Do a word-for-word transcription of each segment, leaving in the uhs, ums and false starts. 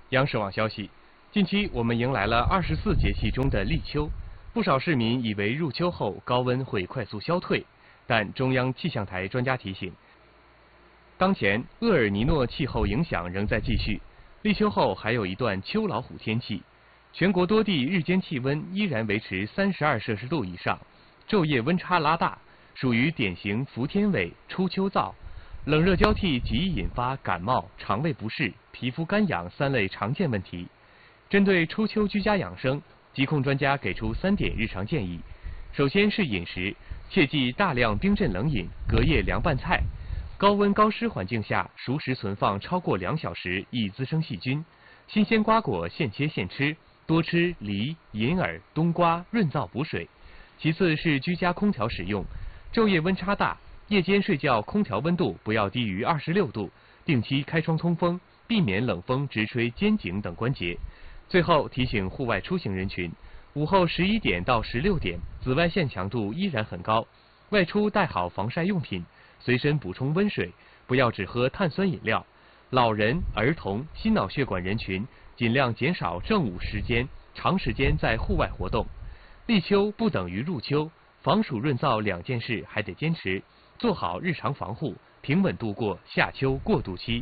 央视网消息，近期我们迎来了二十四节气中的立秋，不少市民以为入秋后高温会快速消退，但中央气象台专家提醒，当前厄尔尼诺气候影响仍在继续，立秋后还有一段秋老虎天气，全国多地日间气温依然维持三十二摄氏度以上，昼夜温差拉大，属于典型伏天尾初秋燥。冷热交替极易引发感冒、肠胃不适、皮肤干痒三类常见问题。针对初秋居家养生，疾控专家给出三点日常建议。首先是饮食，切忌大量冰镇冷饮、隔夜凉拌菜。高温高湿环境下，熟食存放超过两小时易滋生细菌。新鲜瓜果现切现吃，多吃梨、银耳、冬瓜，润燥补水。其次是居家空调使用，昼夜温差大。夜间睡觉，空调温度不要低于二十六度，定期开窗通风，避免冷风直吹肩颈等关节。最后提醒户外出行人群，午后十一点到十六点，紫外线强度依然很高，外出带好防晒用品，随身补充温水，不要只喝碳酸饮料。老人、儿童、心脑血管人群尽量减少正午时间长时间在户外活动。立秋不等于入秋，防暑润燥两件事还得坚持。做好日常防护，平稳度过夏秋过渡期。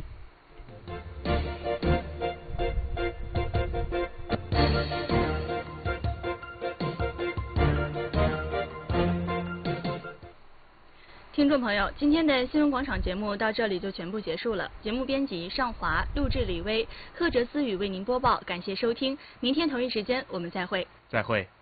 听众朋友，今天的新闻广场节目到这里就全部结束了。节目编辑尚华，录制李薇，贺哲思雨为您播报，感谢收听。明天同一时间我们再会。 再会。